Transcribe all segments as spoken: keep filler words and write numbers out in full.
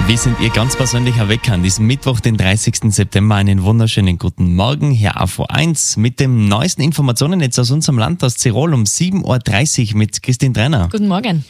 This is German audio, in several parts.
Wir sind Ihr ganz persönlicher Wecker an diesem Mittwoch, den dreißigsten September. Einen wunderschönen guten Morgen, hier A V eins, mit den neuesten Informationen jetzt aus unserem Land, aus Tirol, um sieben Uhr dreißig mit Christine Trainer. Guten Morgen.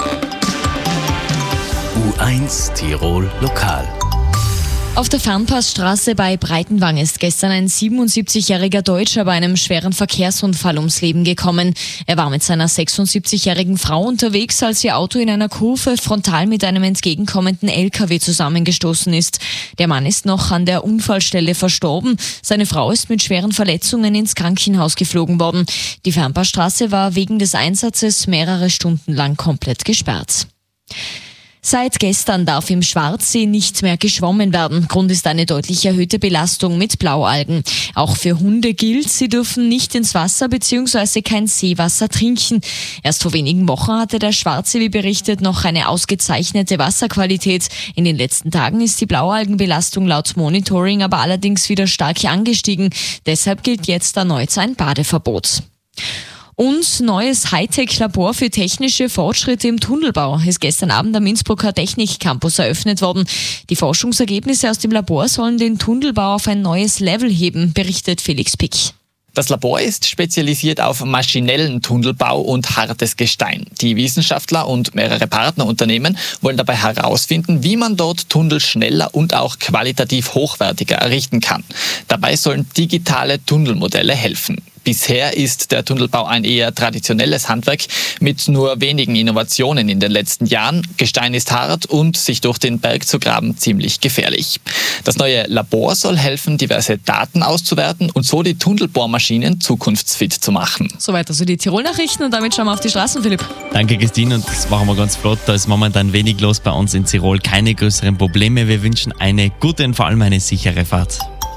U eins Tirol Lokal. Auf der Fernpassstraße bei Breitenwang ist gestern ein siebenundsiebzigjähriger Deutscher bei einem schweren Verkehrsunfall ums Leben gekommen. Er war mit seiner sechsundsiebzigjährigen Frau unterwegs, als ihr Auto in einer Kurve frontal mit einem entgegenkommenden L K W zusammengestoßen ist. Der Mann ist noch an der Unfallstelle verstorben. Seine Frau ist mit schweren Verletzungen ins Krankenhaus geflogen worden. Die Fernpassstraße war wegen des Einsatzes mehrere Stunden lang komplett gesperrt. Seit gestern darf im Schwarzsee nicht mehr geschwommen werden. Grund ist eine deutlich erhöhte Belastung mit Blaualgen. Auch für Hunde gilt, sie dürfen nicht ins Wasser bzw. kein Seewasser trinken. Erst vor wenigen Wochen hatte der Schwarzsee, wie berichtet, noch eine ausgezeichnete Wasserqualität. In den letzten Tagen ist die Blaualgenbelastung laut Monitoring aber allerdings wieder stark angestiegen. Deshalb gilt jetzt erneut ein Badeverbot. Und neues Hightech-Labor für technische Fortschritte im Tunnelbau ist gestern Abend am Innsbrucker Technikcampus eröffnet worden. Die Forschungsergebnisse aus dem Labor sollen den Tunnelbau auf ein neues Level heben, berichtet Felix Pick. Das Labor ist spezialisiert auf maschinellen Tunnelbau und hartes Gestein. Die Wissenschaftler und mehrere Partnerunternehmen wollen dabei herausfinden, wie man dort Tunnel schneller und auch qualitativ hochwertiger errichten kann. Dabei sollen digitale Tunnelmodelle helfen. Bisher ist der Tunnelbau ein eher traditionelles Handwerk mit nur wenigen Innovationen in den letzten Jahren. Gestein ist hart und sich durch den Berg zu graben ziemlich gefährlich. Das neue Labor soll helfen, diverse Daten auszuwerten und so die Tunnelbohrmaschinen zukunftsfit zu machen. Soweit also die Tirol-Nachrichten und damit schauen wir auf die Straßen, Philipp. Danke, Christine, und das machen wir ganz flott. Da ist momentan wenig los bei uns in Tirol, keine größeren Probleme. Wir wünschen eine gute und vor allem eine sichere Fahrt.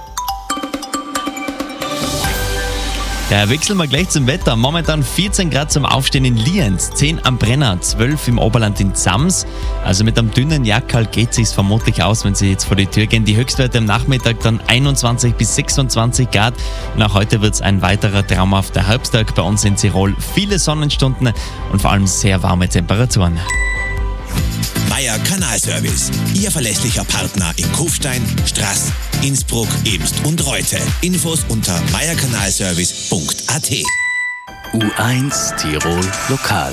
Ja, wechseln wir gleich zum Wetter. Momentan vierzehn Grad zum Aufstehen in Lienz, zehn am Brenner, zwölf im Oberland in Zams. Also mit einem dünnen Jackerl geht es sich vermutlich aus, wenn Sie jetzt vor die Tür gehen. Die Höchstwerte am Nachmittag dann einundzwanzig bis sechsundzwanzig Grad. Und auch heute wird es ein weiterer traumhafter Herbsttag bei uns in Tirol. Viele Sonnenstunden und vor allem sehr warme Temperaturen. Meier Kanalservice, Ihr verlässlicher Partner in Kufstein, Straß, Innsbruck, Ebst und Reute. Infos unter meier kanalservice punkt a t. U eins Tirol Lokal.